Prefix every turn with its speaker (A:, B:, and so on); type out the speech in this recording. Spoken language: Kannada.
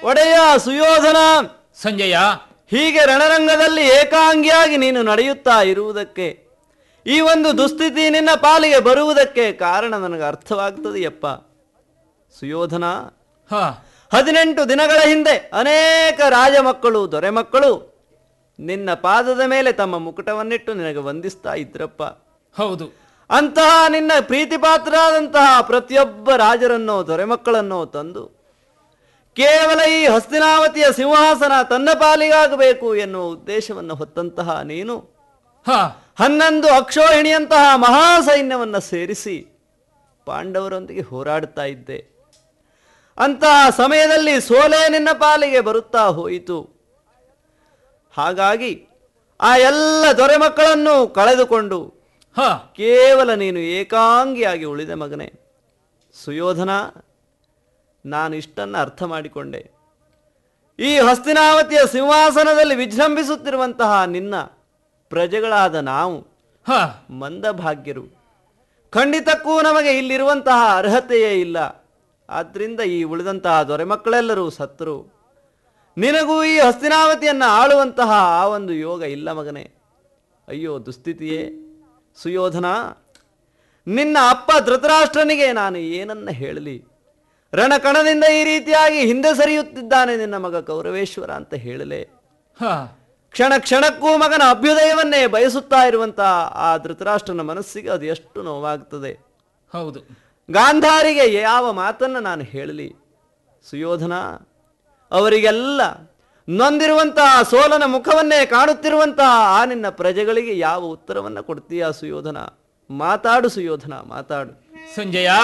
A: ಒಡೆಯ ಸುಯೋಧನ.
B: ಸಂಜಯ,
A: ಹೀಗೆ ರಣರಂಗದಲ್ಲಿ ಏಕಾಂಗಿಯಾಗಿ ನೀನು ನಡೆಯುತ್ತಾ ಇರುವುದಕ್ಕೆ, ಈ ಒಂದು ದುಸ್ಥಿತಿ ನಿನ್ನ ಪಾಲಿಗೆ ಬರುವುದಕ್ಕೆ ಕಾರಣ ನನಗೆ ಅರ್ಥವಾಗ್ತದೆಯಪ್ಪ. ಸುಯೋಧನ, 18 ದಿನಗಳ ಹಿಂದೆ ಅನೇಕ ರಾಜ ಮಕ್ಕಳು, ದೊರೆ ಮಕ್ಕಳು ನಿನ್ನ ಪಾದದ ಮೇಲೆ ತಮ್ಮ ಮುಕುಟವನ್ನಿಟ್ಟು ನಿನಗೆ ವಂದಿಸ್ತಾ ಇದ್ರಪ್ಪ.
B: ಹೌದು.
A: ಅಂತಹ ನಿನ್ನ ಪ್ರೀತಿಪಾತ್ರರಾದಂತಹ ಪ್ರತಿಯೊಬ್ಬ ರಾಜರನ್ನೋ ದೊರೆ ಮಕ್ಕಳನ್ನೋ ತಂದು ಕೇವಲ ಈ ಹಸ್ತಿನಾವತಿಯ ಸಿಂಹಾಸನ ತನ್ನ ಪಾಲಿಗಾಗಬೇಕು ಎನ್ನುವ ಉದ್ದೇಶವನ್ನು ಹೊತ್ತಂತಹ ನೀನು 11 ಅಕ್ಷೋಹಿಣಿಯಂತಹ ಮಹಾಸೈನ್ಯವನ್ನು ಸೇರಿಸಿ ಪಾಂಡವರೊಂದಿಗೆ ಹೋರಾಡುತ್ತಾ ಇದ್ದೆ. ಅಂತಹ ಸಮಯದಲ್ಲಿ ಸೋಲೆ ನಿನ್ನ ಪಾಲಿಗೆ ಬರುತ್ತಾ ಹೋಯಿತು. ಹಾಗಾಗಿ ಆ ಎಲ್ಲ ದೊರೆ ಮಕ್ಕಳನ್ನು ಕಳೆದುಕೊಂಡು ಕೇವಲ ನೀನು ಏಕಾಂಗಿಯಾಗಿ ಉಳಿದ ಮಗನೇ. ಸುಯೋಧನ, ನಾನು ಇಷ್ಟನ್ನು ಅರ್ಥ ಮಾಡಿಕೊಂಡೆ. ಈ ಹಸ್ತಿನಾವತಿಯ ಸಿಂಹಾಸನದಲ್ಲಿ ವಿಜೃಂಭಿಸುತ್ತಿರುವಂತಹ ನಿನ್ನ ಪ್ರಜೆಗಳಾದ ನಾವು ಮಂದಭಾಗ್ಯರು. ಖಂಡಿತಕ್ಕೂ ನಮಗೆ ಇಲ್ಲಿರುವಂತಹ ಅರ್ಹತೆಯೇ ಇಲ್ಲ. ಆದ್ದರಿಂದ ಈ ಉಳಿದಂತಹ ದೊರೆ ಮಕ್ಕಳೆಲ್ಲರೂ ಸತ್ತರು. ನಿನಗೂ ಈ ಹಸ್ತಿನಾವತಿಯನ್ನು ಆಳುವಂತಹ ಆ ಒಂದು ಯೋಗ ಇಲ್ಲ ಮಗನೇ. ಅಯ್ಯೋ ದುಸ್ಥಿತಿಯೇ. ಸುಯೋಧನ, ನಿನ್ನ ಅಪ್ಪ ಧೃತರಾಷ್ಟ್ರನಿಗೆ ನಾನು ಏನನ್ನ ಹೇಳಲಿ? ರಣಕಣದಿಂದ ಈ ರೀತಿಯಾಗಿ ಹಿಂದೆ ಸರಿಯುತ್ತಿದ್ದಾನೆ ನಿನ್ನ ಮಗ ಕೌರವೇಶ್ವರ ಅಂತ ಹೇಳಲೇ? ಕ್ಷಣ ಕ್ಷಣಕ್ಕೂ ಮಗನ ಅಭ್ಯುದಯವನ್ನೇ ಬಯಸುತ್ತಾ ಇರುವಂತಹ ಆ ಧೃತರಾಷ್ಟ್ರನ ಮನಸ್ಸಿಗೆ ಅದು ಎಷ್ಟು ನೋವಾಗ್ತದೆ.
B: ಹೌದು.
A: ಗಾಂಧಾರಿಗೆ ಯಾವ ಮಾತನ್ನು ನಾನು ಹೇಳಲಿ? ಸುಯೋಧನ, ಅವರಿಗೆಲ್ಲ ನೊಂದಿರುವಂತಹ ಸೋಲನ ಮುಖವನ್ನೇ ಕಾಣುತ್ತಿರುವಂತಹ ಆ ನಿನ್ನ ಪ್ರಜೆಗಳಿಗೆ ಯಾವ ಉತ್ತರವನ್ನು ಕೊಡ್ತೀಯಾ ಸುಯೋಧನ? ಮಾತಾಡು ಸುಯೋಧನ, ಮಾತಾಡು.
B: ಸಂಜಯ,